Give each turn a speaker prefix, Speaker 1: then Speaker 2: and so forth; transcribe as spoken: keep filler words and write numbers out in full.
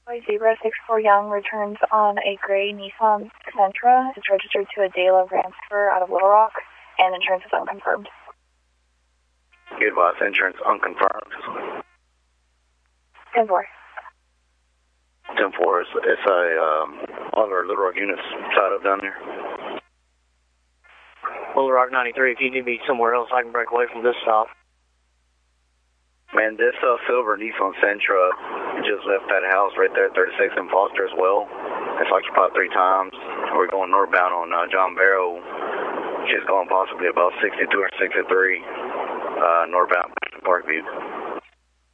Speaker 1: Boy Zebra six four Young returns on a gray Nissan Sentra. It's registered to a Dela transfer out of Little Rock, and insurance is unconfirmed.
Speaker 2: Good advice, insurance unconfirmed.
Speaker 1: ten four.
Speaker 2: ten four, it's, it's a, um, all of our Little Rock units tied up down there.
Speaker 3: Little Rock ninety-three, if you need me somewhere else, I can break away from this stop.
Speaker 2: Man, this uh, silver Nissan Sentra just left that house right there at thirty-six and Foster as well. It's occupied three times. We're going northbound on uh, John Barrow. She's going possibly about sixty-two or sixty-three uh, northbound Parkview.